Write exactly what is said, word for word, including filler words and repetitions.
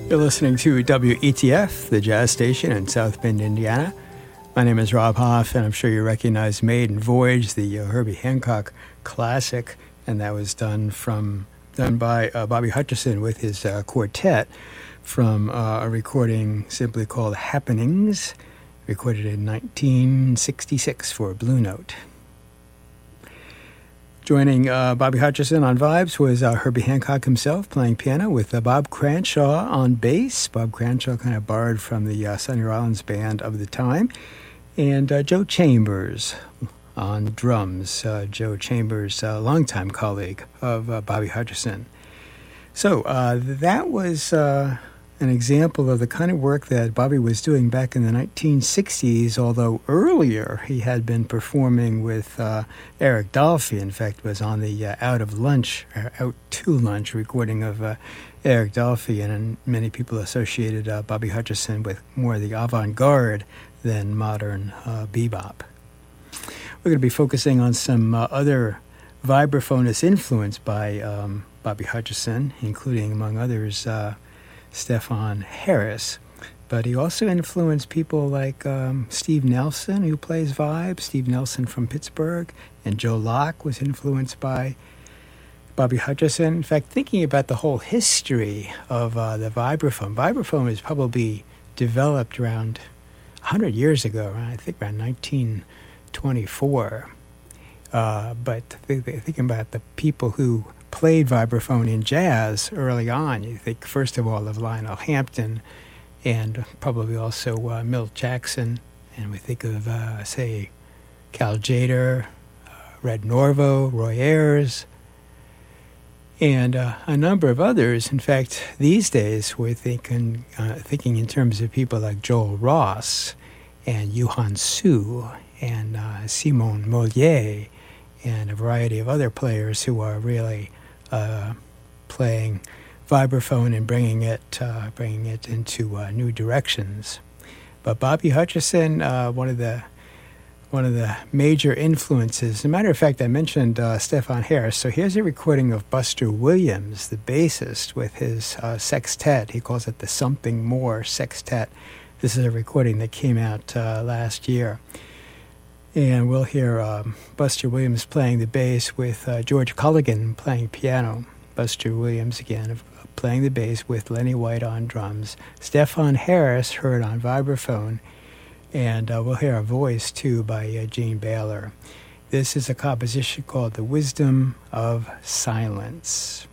You're listening to W E T F, the jazz station in South Bend, Indiana. My name is Rob Hoff, and I'm sure you recognize Maiden Voyage, the uh, Herbie Hancock classic, and that was done from done by uh, Bobby Hutcherson with his uh, quartet from uh, a recording simply called Happenings, recorded in nineteen sixty-six for Blue Note. Joining uh, Bobby Hutcherson on vibes was uh, Herbie Hancock himself playing piano with uh, Bob Cranshaw on bass. Bob Cranshaw kind of borrowed from the uh, Sunny Rollins band of the time. And uh, Joe Chambers on drums. Uh, Joe Chambers, a longtime colleague of uh, Bobby Hutcherson. So uh, that was uh, an example of the kind of work that Bobby was doing back in the nineteen sixties, although earlier he had been performing with uh, Eric Dolphy. In fact, was on the uh, Out of Lunch, or Out to Lunch recording of uh, Eric Dolphy, and many people associated uh, Bobby Hutcherson with more of the avant-garde than modern uh, bebop. We're going to be focusing on some uh, other vibraphonists influenced by um, Bobby Hutcherson, including, among others, uh, Stefan Harris. But he also influenced people like um, Steve Nelson, who plays vibes, Steve Nelson from Pittsburgh, and Joe Locke was influenced by Bobby Hutcherson. In fact, thinking about the whole history of uh, the vibraphone, vibraphone was probably developed around one hundred years ago, I think around nineteen twenty-four. Uh, but th- th- thinking about the people who played vibraphone in jazz early on, you think first of all of Lionel Hampton and probably also uh, Milt Jackson, and we think of, uh, say, Cal Tjader, uh, Red Norvo, Roy Ayers, and uh, a number of others. In fact, these days we're thinking, uh, thinking in terms of people like Joel Ross and Johan Su and uh, Simon Mollier and a variety of other players who are really uh, playing vibraphone and bringing it, uh, bringing it into uh, new directions. But Bobby Hutcherson, uh, one of the one of the major influences. As a matter of fact, I mentioned uh, Stefan Harris. So here's a recording of Buster Williams, the bassist, with his uh, sextet. He calls it the Something More Sextet. This is a recording that came out uh, last year. And we'll hear um, Buster Williams playing the bass with uh, George Culligan playing piano. Buster Williams, again, playing the bass with Lenny White on drums. Stefan Harris heard on vibraphone. And uh, we'll hear a voice, too, by uh, Gene Baylor. This is a composition called The Wisdom of Silence.